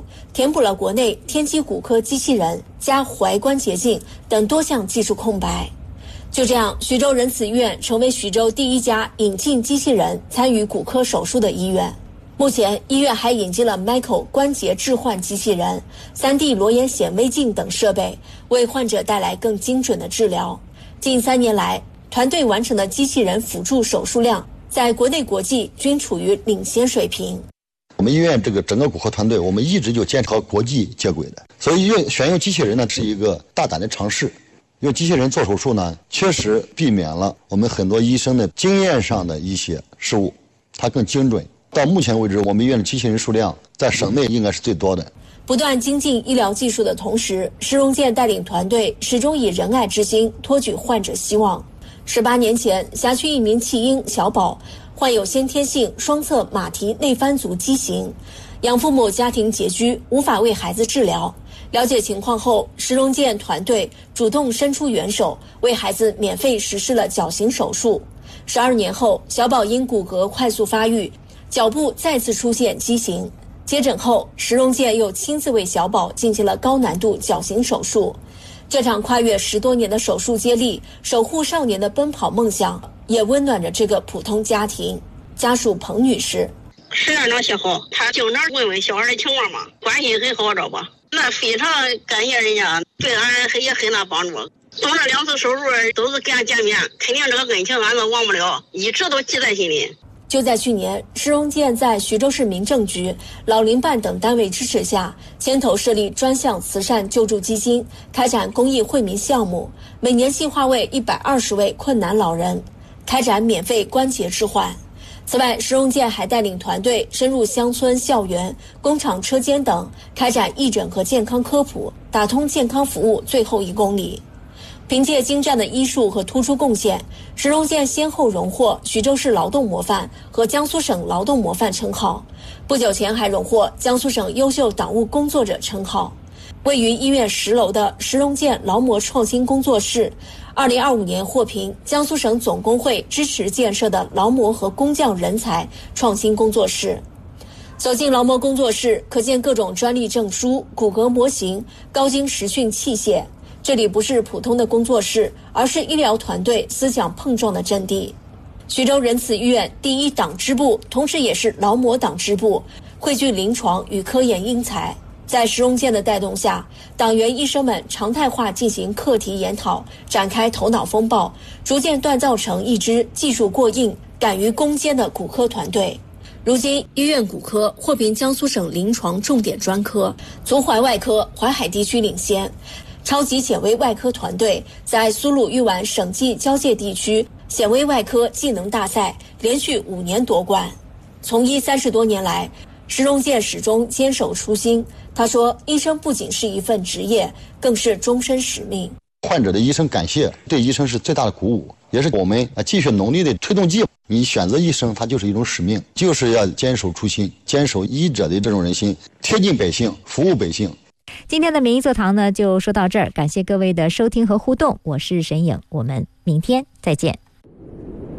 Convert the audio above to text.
填补了国内天基骨科机器人加踝关节镜等多项技术空白。就这样，徐州仁慈医院成为徐州第一家引进机器人参与骨科手术的医院。目前，医院还引进了 Michael 关节置换机器人、3D 裸眼显微镜等设备，为患者带来更精准的治疗。近3年来，团队完成的机器人辅助手术量在国内国际均处于领先水平。 我们医院这个整个骨科团队，我们一直就坚持和国际接轨的，所以选用机器人呢是一个大胆的尝试。用机器人做手术呢，确实避免了我们很多医生的经验上的一些失误，它更精准。到目前为止，我们医院的机器人数量在省内应该是最多的。 不断精进医疗技术的同时，石荣健带领团队始终以仁爱之心托举患者希望。18年前，辖区一名弃婴小宝患有先天性双侧马蹄内翻足畸形，养父母家庭拮据，无法为孩子治疗。了解情况后，石荣健团队主动伸出援手，为孩子免费实施了矫形手术。12年后，小宝因骨骼快速发育，脚部再次出现畸形。接诊后，石荣健又亲自为小宝进行了高难度矫形手术。这场跨越10多年的手术接力，守护少年的奔跑梦想，也温暖着这个普通家庭。家属彭女士石院长写好，他就那儿问问小孩的情况嘛，关系很好，知道吧？那非常感谢人家，对俺也很大帮助。做了2次手术，都是跟俺见面，肯定这个恩情俺都忘不了，一直都记在心里。 就在去年，石荣健在徐州市民政局、老龄办等单位支持下，牵头设立专项慈善救助基金，开展公益惠民项目，每年计划为120位困难老人开展免费关节置换。此外，石荣健还带领团队深入乡村、校园、工厂车间等，开展义诊和健康科普，打通健康服务最后1公里。凭借精湛的医术和突出贡献，石荣健先后荣获徐州市劳动模范和江苏省劳动模范称号，不久前还荣获江苏省优秀党务工作者称号。位于医院10楼的石荣健劳模创新工作室，2025年获评江苏省总工会支持建设的劳模和工匠人才创新工作室。走进劳模工作室，可见各种专利证书、骨骼模型、高精实训器械。这里不是普通的工作室，而是医疗团队思想碰撞的阵地。徐州仁慈医院第1党支部，同时也是劳模党支部，汇聚临床与科研英才。在石荣健的带动下，党员医生们常态化进行课题研讨，展开头脑风暴，逐渐锻造成一支技术过硬、敢于攻坚的骨科团队。如今，医院骨科获评江苏省临床重点专科，足踝外科淮海地区领先。超级显微外科团队在苏鲁豫皖省际交界地区显微外科技能大赛连续5年夺冠。从医30多年来，石荣健始终坚守初心。他说，医生不仅是一份职业，更是终身使命。 患者的医生感谢，对医生是最大的鼓舞，也是我们继续努力的推动剂。你选择医生，它就是一种使命，就是要坚守初心，坚守医者的这种人心，贴近百姓，服务百姓。 今天的民意座谈呢，就说到这儿，感谢各位的收听和互动，我是沈颖，我们明天再见。